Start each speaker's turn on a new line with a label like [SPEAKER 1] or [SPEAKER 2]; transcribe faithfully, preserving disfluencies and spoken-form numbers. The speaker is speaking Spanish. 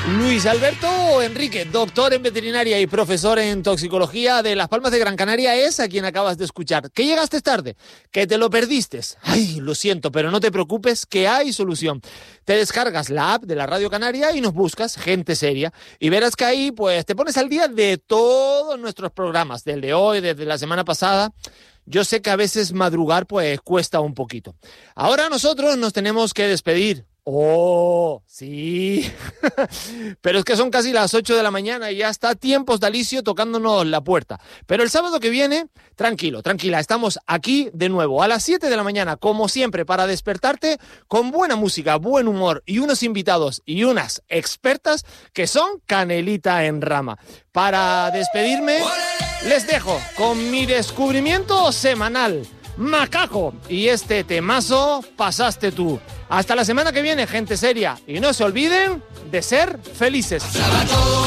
[SPEAKER 1] Luis Alberto Enrique, doctor en veterinaria y profesor en toxicología de Las Palmas de Gran Canaria, es a quien acabas de escuchar. ¿Que llegaste tarde? ¿Que te lo perdiste? Ay, lo siento, pero no te preocupes, que hay solución. Te descargas la app de la Radio Canaria y nos buscas Gente Seria y verás que ahí pues te pones al día de todos nuestros programas, del de hoy, desde la semana pasada. Yo sé que a veces madrugar pues cuesta un poquito. Ahora nosotros nos tenemos que despedir. ¡Oh, sí! Pero es que son casi las ocho de la mañana y ya está Tiempos de Alicio tocándonos la puerta. Pero el sábado que viene, tranquilo, tranquila, estamos aquí de nuevo a las siete de la mañana, como siempre, para despertarte con buena música, buen humor y unos invitados y unas expertas que son canelita en rama. Para despedirme, les dejo con mi descubrimiento semanal, Macaco, y este temazo, Pasaste tú. Hasta la semana que viene, gente seria, y no se olviden de ser felices.